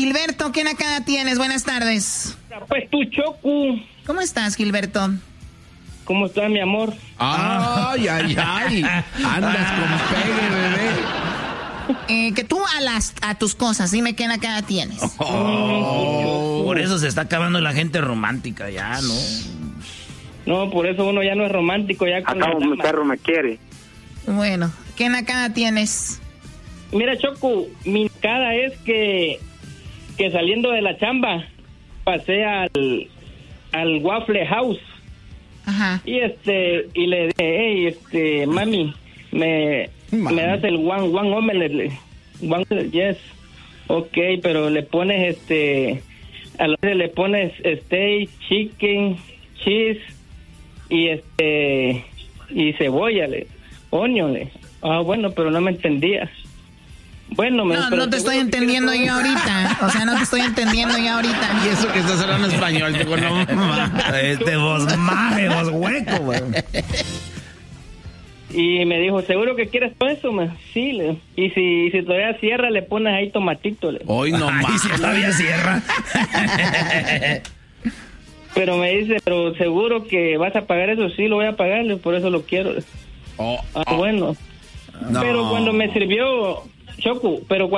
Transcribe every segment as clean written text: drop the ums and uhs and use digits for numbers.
Gilberto, ¿qué nacada tienes? Buenas tardes. Pues tú, Choco. ¿Cómo estás, Gilberto? ¿Cómo estás, mi amor? Ay. Andas con pegue, bebé. Que tú a tus cosas, dime qué nacada tienes. Por eso se está acabando la gente romántica ya, ¿no? No, por eso uno ya no es romántico, ya con acá mi perro me quiere. Bueno, ¿qué nacada tienes? Mira, Choco, mi nacada es que saliendo de la chamba pasé al Waffle House. Ajá. Y le dije, hey, mami, me das el one omelette. One, yes. Ok, pero le pones a la vez le pones steak, chicken, cheese y cebolla, onion. Bueno, pero no me entendía. Bueno, no te estoy entendiendo yo ahorita. O sea, no te estoy entendiendo yo ahorita. Y eso que estás hablando español, te vos maje, vos hueco, güey. Y me dijo, ¿seguro que quieres todo eso? Sí, y si todavía cierra, le pones ahí tomatito. Hoy no más. Si todavía cierra. Pero me dice, pero seguro que vas a pagar eso. Sí, lo voy a pagar, por eso lo quiero. Bueno. No. Pero cuando me sirvió, Choco,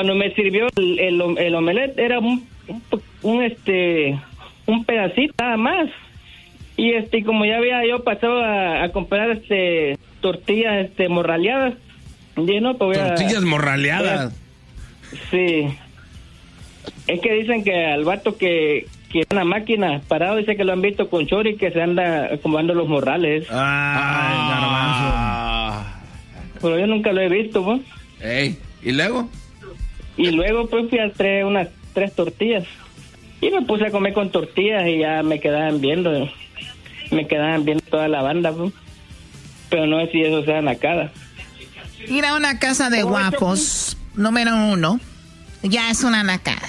el omelette era un pedacito nada más. Y como ya había yo pasado a comprar tortillas morraleadas. No, pues tortillas morraleadas. Sí. Es que dicen que al vato que una máquina parado, dice que lo han visto con chori, que se anda acomodando los morrales. Garbanzo. Pero yo nunca lo he visto, pues. ¿Y luego? Y luego pues fui a traer unas 3 tortillas. Y me puse a comer con tortillas y ya me quedaban viendo toda la banda, pues. Pero no sé si eso sea nacada. Ir a una casa de guapos, número 1, ya es una nacada.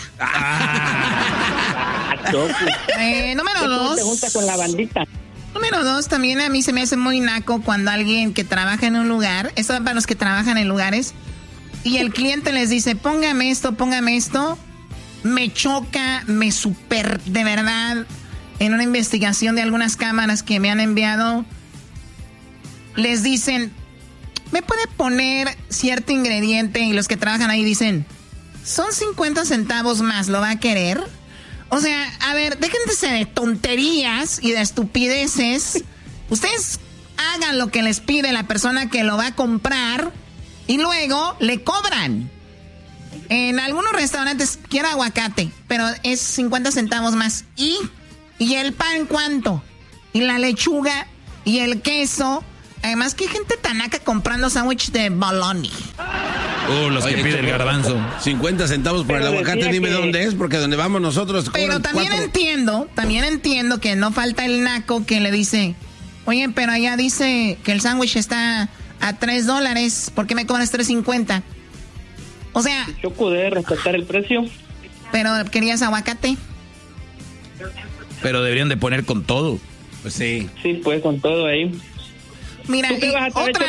Número 2. Te juntas con la bandita. Número 2, también a mí se me hace muy naco cuando alguien que trabaja en un lugar, esto es para los que trabajan en lugares, y el cliente les dice, póngame esto, me choca, de verdad, en una investigación de algunas cámaras que me han enviado, les dicen, ¿me puede poner cierto ingrediente? Y los que trabajan ahí dicen, son 50 centavos más, ¿lo va a querer? O sea, a ver, déjense de tonterías y de estupideces. Ustedes hagan lo que les pide la persona que lo va a comprar y luego le cobran. En algunos restaurantes quiero aguacate, pero es 50 centavos más. ¿Y el pan cuánto? Y la lechuga y el queso. Además, ¿qué gente tan naca comprando sándwich de bologna? Los que pide el garbanzo. 50 centavos por el aguacate, dime dónde es, porque donde vamos nosotros... Pero también entiendo que no falta el naco que le dice, oye, pero allá dice que el sándwich está a $3, ¿por qué me cobras $3.50? O sea... Yo pude respetar el precio. Pero querías aguacate. Pero deberían de poner con todo. Pues sí. Sí, pues con todo ahí. Mira, otra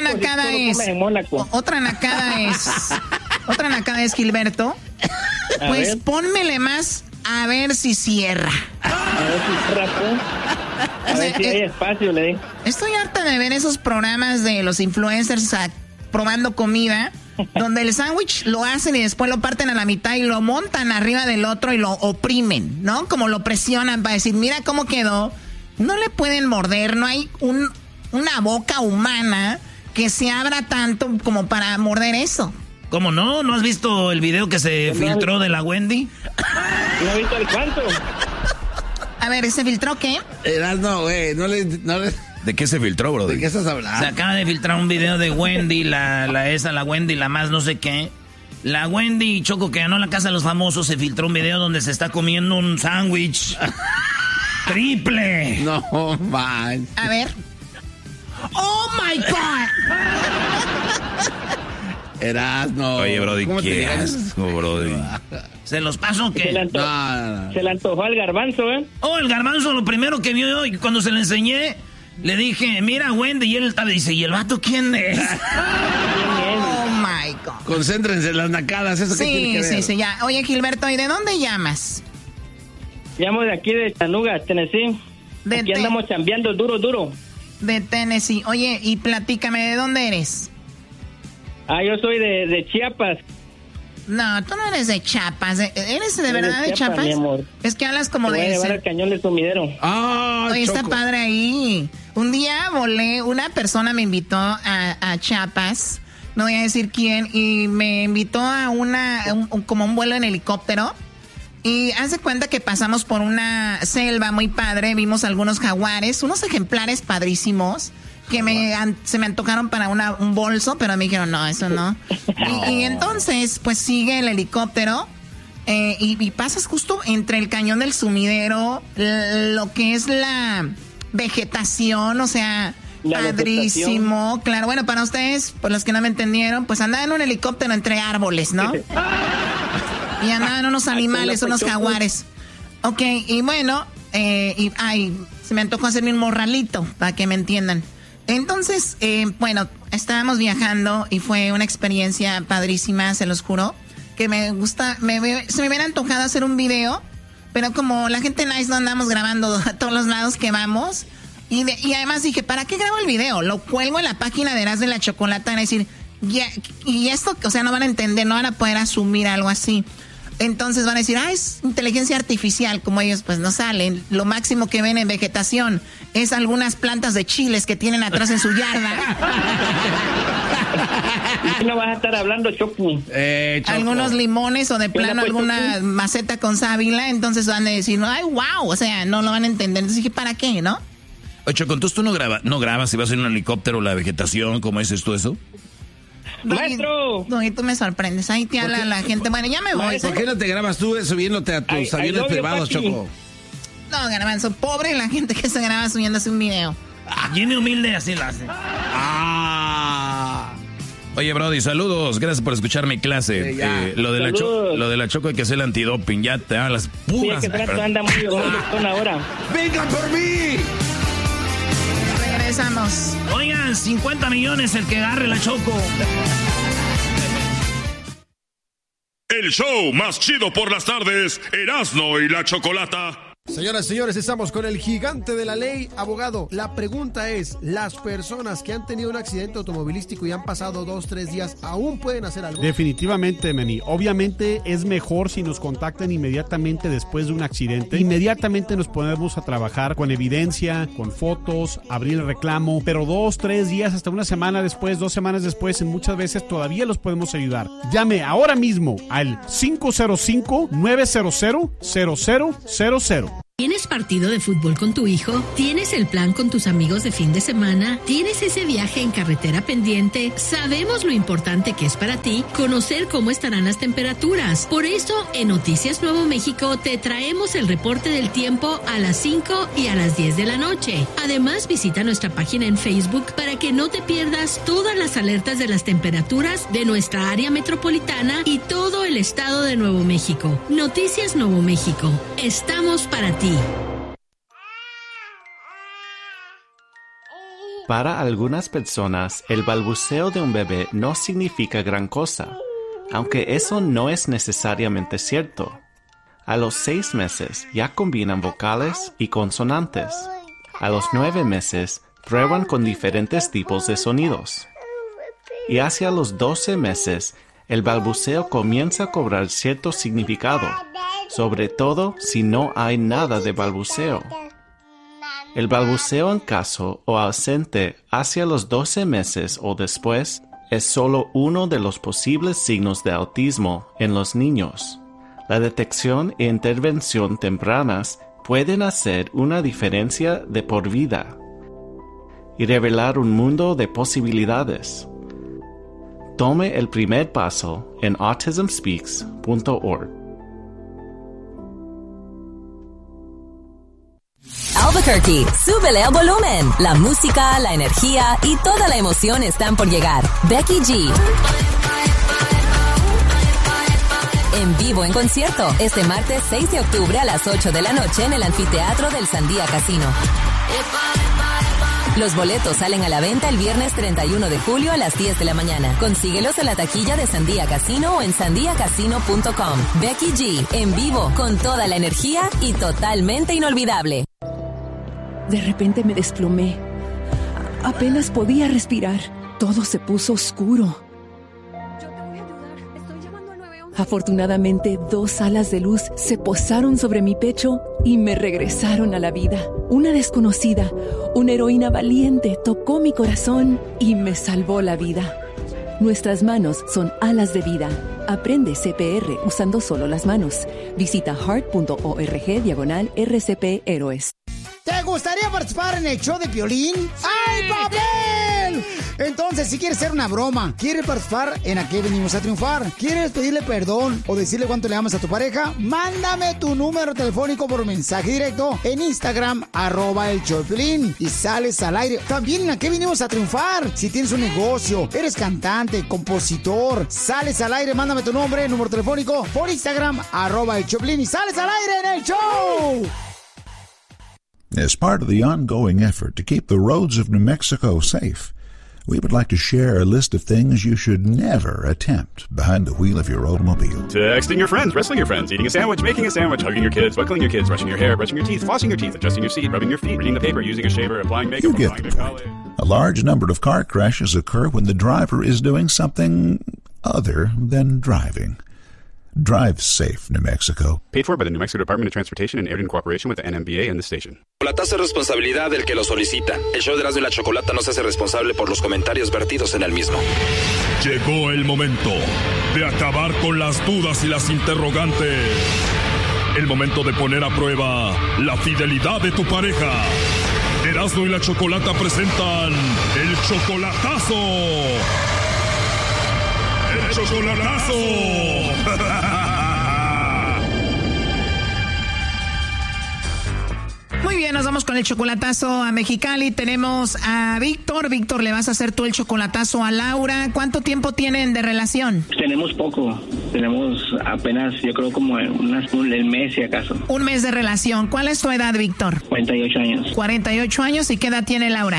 nacada es, Gilberto, pues pónmele más a ver si cierra. A ver si hay espacio, le digo. Estoy harta de ver esos programas de los influencers probando comida, donde el sándwich lo hacen y después lo parten a la mitad y lo montan arriba del otro y lo oprimen, ¿no? Como lo presionan para decir, mira cómo quedó. No le pueden morder, no hay una boca humana que se abra tanto como para morder eso. ¿Cómo no? ¿No has visto el video que se filtró de la Wendy? No he visto el cuánto. A ver, ¿se filtró qué? No, güey, no le... ¿De qué se filtró, bro? ¿De qué estás hablando? Se acaba de filtrar un video de Wendy, la Wendy, la más no sé qué. La Wendy Choco, que ganó la Casa de los Famosos, se filtró un video donde se está comiendo un sándwich triple. No, man. A ver. ¡Oh, my God! Erasno. Oye, Brody, ¿qué asco, Brody? ¿Se los paso que Se le antojó al garbanzo, ¿eh? Oh, el garbanzo, lo primero que vio, y cuando se le enseñé, le dije, mira, Wendy, y él dice, ¿y el vato quién es? Oh, my México. Concéntrense en las nacadas, ¿eso qué tiene que ver? Sí, ya. Oye, Gilberto, ¿y de dónde llamas? Llamo de aquí de Chattanooga, Tennessee. Aquí andamos chambeando duro. De Tennessee. Oye, y platícame, ¿de dónde eres? Yo soy de Chiapas. No, tú no eres de Chiapas. ¿Eres de verdad de Chiapas? Mi amor. Es que hablas como Te voy a llevar al Cañón del Sumidero. Oye, está padre ahí. Un día una persona me invitó a Chiapas, no voy a decir quién, y me invitó a como un vuelo en helicóptero. Y hace cuenta que pasamos por una selva muy padre, vimos algunos jaguares, unos ejemplares padrísimos que se me antojaron para un bolso, pero me dijeron, no, eso no. Y entonces, pues sigue el helicóptero y pasas justo entre el Cañón del Sumidero, lo que es la vegetación, o sea, padrísimo. Claro, bueno, para ustedes, por los que no me entendieron, pues andaba en un helicóptero entre árboles, ¿no? Y andaban unos animales, unos jaguares. Ok, y bueno, se me antojó hacerme un morralito, para que me entiendan. Entonces, bueno, estábamos viajando y fue una experiencia padrísima, se los juro. Que se me hubiera antojado hacer un video, pero como la gente nice no andamos grabando a todos los lados que vamos. Y además dije, ¿para qué grabo el video? Lo cuelgo en la página de Erasmo y la Chocolata, van a decir, y esto, o sea, no van a entender, no van a poder asumir algo así. Entonces van a decir, es inteligencia artificial, como ellos pues no salen. Lo máximo que ven en vegetación es algunas plantas de chiles que tienen atrás en su yarda. ¿Y no vas a estar hablando, Choco? Algunos limones o de plano alguna maceta con sábila, entonces van a decir, ay, wow, o sea, no lo van a entender. Entonces dije, ¿para qué, no? Oye, Choco, entonces tú no grabas si vas en un helicóptero la vegetación, ¿cómo dices tú eso? ¡Maestro! No, y tú me sorprendes. Ahí te habla la gente. Bueno, ya me voy. ¿Por qué no te grabas tú subiéndote a tus aviones privados, Choco? No, Garbanzo, pobre la gente que se graba subiéndose un video. Viene humilde, así lo hace. Oye, Brody, saludos. Gracias por escuchar mi clase. Lo de la Choco hay que hacer el antidoping. Ya te dan las puras. Sí, que anda muy ahora. ¡Vengan por mí! Regresamos. Oigan, 50 millones el que agarre la Choco. El show más chido por las tardes, Erasmo y la Chocolata. Señoras y señores, estamos con el gigante de la ley, abogado. La pregunta es, ¿las personas que han tenido un accidente automovilístico y han pasado 2-3 días aún pueden hacer algo? Definitivamente, Manny. Obviamente es mejor si nos contactan inmediatamente después de un accidente. Inmediatamente nos ponemos a trabajar con evidencia, con fotos, abrir el reclamo, pero 2-3 días, hasta una semana después, 2 semanas después, en muchas veces todavía los podemos ayudar. Llame ahora mismo al 505-900-0000. ¿Tienes partido de fútbol con tu hijo? ¿Tienes el plan con tus amigos de fin de semana? ¿Tienes ese viaje en carretera pendiente? Sabemos lo importante que es para ti conocer cómo estarán las temperaturas. Por eso, en Noticias Nuevo México te traemos el reporte del tiempo a las 5 y a las 10 de la noche. Además, visita nuestra página en Facebook para que no te pierdas todas las alertas de las temperaturas de nuestra área metropolitana y todo el estado de Nuevo México. Noticias Nuevo México. Estamos para ti. Para algunas personas, el balbuceo de un bebé no significa gran cosa, aunque eso no es necesariamente cierto. A los 6 meses ya combinan vocales y consonantes. A los 9 meses prueban con diferentes tipos de sonidos. Y hacia los 12 meses, el balbuceo comienza a cobrar cierto significado, sobre todo si no hay nada de balbuceo. El balbuceo en caso o ausente hacia los 12 meses o después es solo uno de los posibles signos de autismo en los niños. La detección e intervención tempranas pueden hacer una diferencia de por vida y revelar un mundo de posibilidades. Tome el primer paso en autismspeaks.org. Albuquerque, súbele al volumen. La música, la energía y toda la emoción están por llegar. Becky G. En vivo en concierto, este martes 6 de octubre a las 8 de la noche en el anfiteatro del Sandía Casino. Los boletos salen a la venta el viernes 31 de julio a las 10 de la mañana. Consíguelos en la taquilla de Sandía Casino o en sandiacasino.com. Becky G, en vivo, con toda la energía y totalmente inolvidable. De repente me desplomé. Apenas podía respirar. Todo se puso oscuro. Afortunadamente, 2 alas de luz se posaron sobre mi pecho y me regresaron a la vida. Una desconocida, una heroína valiente, tocó mi corazón y me salvó la vida. Nuestras manos son alas de vida. Aprende CPR usando solo las manos. Visita heart.org/RCP Héroes. ¿Te gustaría participar en el show de Piolín? ¡Ay, papel! Entonces, si quieres hacer una broma, quieres participar en ¿A qué venimos a triunfar? ¿Quieres pedirle perdón o decirle cuánto le amas a tu pareja? Mándame tu número telefónico por mensaje directo en Instagram, @el show de Piolín, y sales al aire. También en ¿A qué venimos a triunfar? Si tienes un negocio, eres cantante, compositor, sales al aire, mándame tu nombre, número telefónico por Instagram, @el show de Piolín, y sales al aire en el show. As part of the ongoing effort to keep the roads of New Mexico safe, we would like to share a list of things you should never attempt behind the wheel of your automobile. Texting your friends, wrestling your friends, eating a sandwich, making a sandwich, hugging your kids, buckling your kids, brushing your hair, brushing your teeth, flossing your teeth, adjusting your seat, rubbing your feet, reading the paper, using a shaver, applying makeup, You get the point. A large number of car crashes occur when the driver is doing something other than driving. Drive safe, New Mexico. Paid for by the New Mexico Department of Transportation and aired in cooperation with the NMBA and the station. La tasa es responsabilidad del que lo solicita. El show de Erasmo y la Chocolata no se hace responsable por los comentarios vertidos en el mismo. Llegó el momento de acabar con las dudas y las interrogantes. El momento de poner a prueba la fidelidad de tu pareja. Erasmo y la Chocolata presentan el chocolatazo. ¡El chocolatazo! Muy bien, nos vamos con el chocolatazo a Mexicali. Tenemos a Víctor. Víctor, le vas a hacer tú el chocolatazo a Laura. ¿Cuánto tiempo tienen de relación? Tenemos poco. Tenemos apenas, yo creo, como el mes, si acaso. Un mes de relación. ¿Cuál es tu edad, Víctor? 48 años. 48 años. ¿Y qué edad tiene Laura?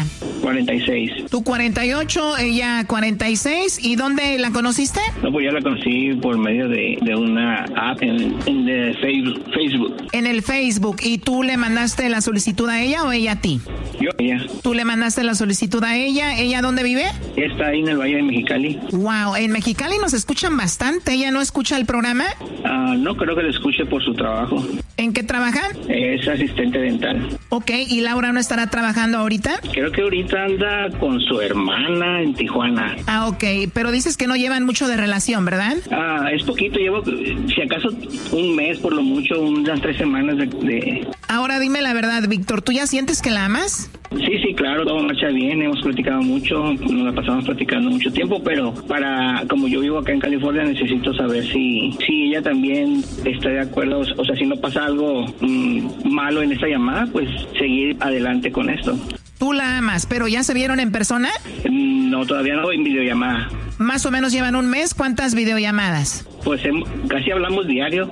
46. Tú 48, ella 46. ¿Y dónde la conociste? No, pues yo la conocí por medio de una app en Facebook. En el Facebook. ¿Y tú le mandaste la solicitud a ella o ella a ti? Yo, ella. ¿Tú le mandaste la solicitud a ella? ¿Ella dónde vive? Está ahí en el Valle de Mexicali. Wow, en Mexicali nos escuchan bastante. ¿Ella no escucha el programa? No creo que lo escuche por su trabajo. ¿En qué trabaja? Es asistente dental. Ok, ¿y Laura no estará trabajando ahorita? Creo que ahorita anda con su hermana en Tijuana. Ah, ok, pero dices que no llevan mucho de relación, ¿verdad? Es poquito, llevo, si acaso, un mes por lo mucho, unas 3 semanas de... Ahora dime la verdad, Víctor, ¿tú ya sientes que la amas? Sí, claro, todo marcha bien, hemos platicado mucho, nos la pasamos platicando mucho tiempo, pero como yo vivo acá en California, necesito saber si ella también está de acuerdo, o sea, si no pasa algo malo en esta llamada, pues seguir adelante con esto. Tú la amas, pero ¿ya se vieron en persona? No, todavía no, en videollamada. Más o menos llevan un mes. ¿Cuántas videollamadas? Pues casi hablamos diario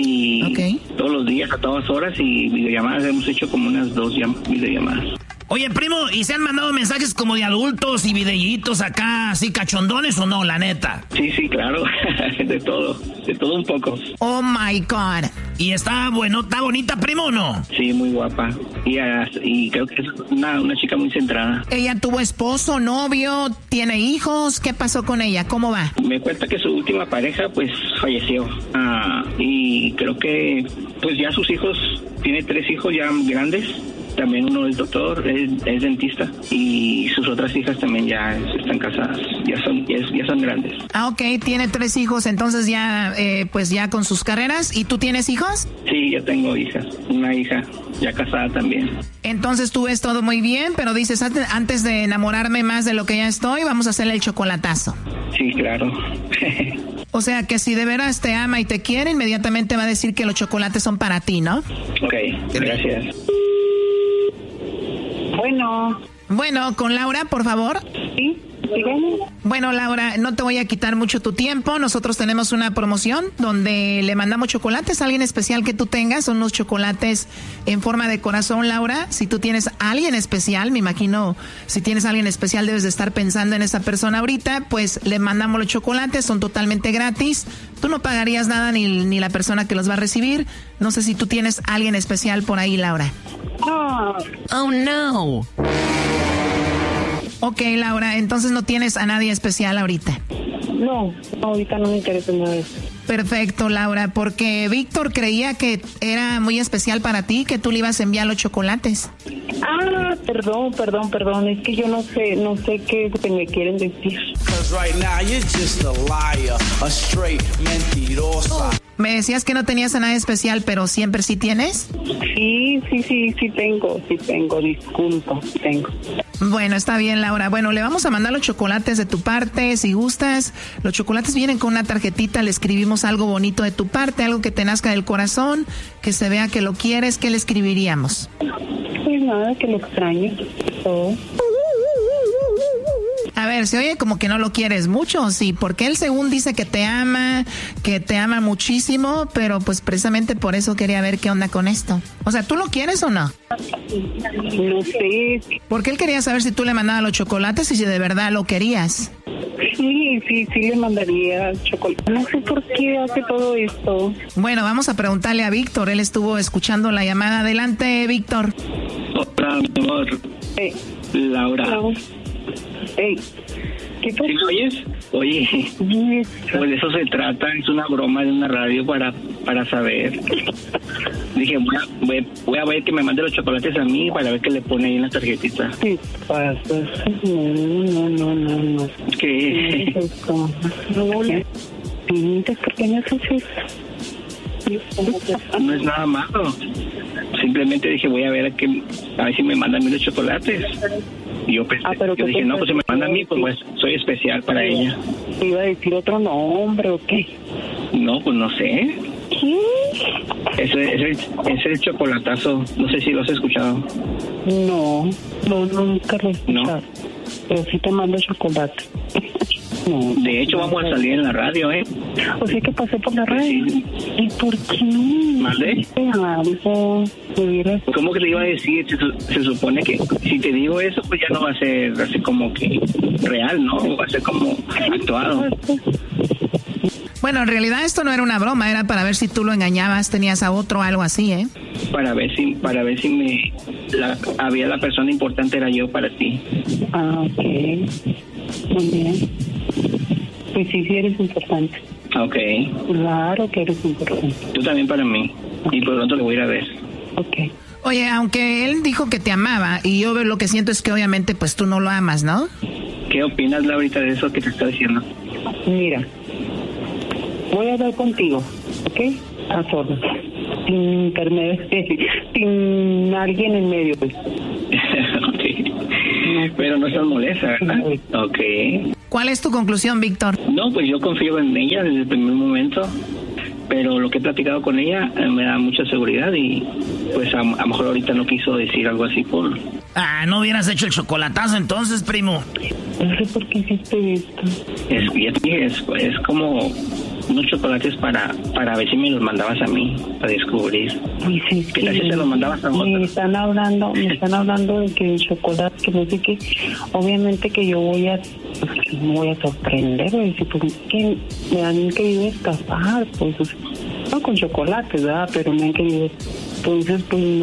y todos los días, a todas horas, y videollamadas hemos hecho como unas 2 videollamadas. Oye, primo, ¿y se han mandado mensajes como de adultos y videitos acá, así cachondones o no, la neta? Sí, claro, de todo un poco. Oh my God. ¿Y está bonita, primo, o no? Sí, muy guapa. Y creo que es una chica muy centrada. ¿Ella tuvo esposo, novio, tiene hijos? ¿Qué pasó con ella? ¿Cómo va? Me cuenta que su última pareja, pues, falleció. Y creo que, pues, ya sus hijos, tiene 3 hijos ya grandes. También uno es doctor, es dentista, y sus otras hijas también ya están casadas, ya son grandes. Ok, tiene 3 hijos, entonces ya pues ya con sus carreras. ¿Y tú tienes hijos? Sí, yo tengo hijas, una hija ya casada también. Entonces tú ves todo muy bien, pero dices, antes de enamorarme más de lo que ya estoy, vamos a hacerle el chocolatazo. Sí, claro. O sea que si de veras te ama y te quiere, inmediatamente va a decir que los chocolates son para ti, ¿no? Ok, gracias. Bueno, con Laura, por favor. Sí. Bueno, Laura, no te voy a quitar mucho tu tiempo. Nosotros tenemos una promoción donde le mandamos chocolates a alguien especial que tú tengas. Son unos chocolates en forma de corazón, Laura. Si tú tienes a alguien especial, me imagino, si tienes a alguien especial debes de estar pensando en esa persona ahorita, pues le mandamos los chocolates, son totalmente gratis. Tú no pagarías nada ni la persona que los va a recibir. No sé si tú tienes a alguien especial por ahí, Laura. Oh, no. Ok, Laura, entonces no tienes a nadie especial ahorita. No, ahorita no me interesa nada de eso. Perfecto, Laura, porque Víctor creía que era muy especial para ti, que tú le ibas a enviar los chocolates. Ah, perdón, es que yo no sé qué es lo que me quieren decir. Me decías que no tenías a nadie especial, pero siempre sí tienes. Sí tengo, disculpa, tengo. Bueno, está bien, Laura. Bueno, le vamos a mandar los chocolates de tu parte, si gustas. Los chocolates vienen con una tarjetita, le escribimos algo bonito de tu parte, algo que te nazca del corazón, que se vea que lo quieres. ¿Qué le escribiríamos? Pues nada, que lo extraño, todo. A ver, se oye como que no lo quieres mucho, sí, porque él según dice que te ama muchísimo, pero pues precisamente por eso quería ver qué onda con esto. O sea, ¿tú lo quieres o no? No sé. Porque él quería saber si tú le mandabas los chocolates y si de verdad lo querías. Sí, le mandaría chocolate. No sé por qué hace todo esto. Bueno, vamos a preguntarle a Víctor, él estuvo escuchando la llamada. Adelante, Víctor. Hola, mi amor. Laura. Hola. Hey, ¿qué pasa? ¿Sí me oyes? Oye, pues de eso se trata, es una broma de una radio para saber. Dije, voy a ver que me mande los chocolates a mí para ver qué le pone ahí en la tarjetita. ¿Qué pasa? No. ¿Qué? ¿Por qué me haces eso? No es nada malo. Simplemente dije, voy a ver si me mandan a mí los chocolates. Y yo dije, no, pues si me manda a mí, pues soy especial para ella. ¿Te iba a decir otro nombre o qué? No, pues no sé. ¿Qué? Es el chocolatazo. No sé si lo has escuchado. No, nunca lo he escuchado. No. Pero sí te mando chocolate. No. De hecho, vamos a salir en la radio, ¿eh? O sea que pasé por la radio. Sí. ¿Y por qué no? ¿Vale? Algo. ¿Cómo que te iba a decir? Se supone que si te digo eso, pues ya no va a ser así como que real, ¿no? Va a ser como actuado. Bueno, en realidad esto no era una broma, era para ver si tú lo engañabas, tenías a otro o algo así, ¿eh? Para ver si había la persona importante era yo para ti. Ah, ok. Muy bien. Pues sí eres importante. Ok. Claro que eres importante. Tú también para mí. Okay. Y por lo tanto le voy a ir a ver. Ok. Oye, aunque él dijo que te amaba, y yo lo que siento es que obviamente pues tú no lo amas, ¿no? ¿Qué opinas, Laurita, de eso que te está diciendo? Mira, voy a hablar contigo, ¿ok? A solas. Sin alguien en medio, pues. Ok. Pero no estás molesta, ¿verdad? Ok. ¿Cuál es tu conclusión, Víctor? No, pues yo confío en ella desde el primer momento, pero lo que he platicado con ella me da mucha seguridad y pues a lo mejor ahorita no quiso decir algo así por... Ah, ¿no hubieras hecho el chocolatazo entonces, primo? No sé por qué hiciste esto. Es como unos chocolates para ver si me los mandabas a mí, para descubrir. Pues es que si se los mandabas a vos. Me están hablando de que el chocolate, que no sé qué. Obviamente que yo voy a sorprender, decir, pues que me han querido estafar, pues no con chocolates, ¿verdad? Pero me han querido, entonces pues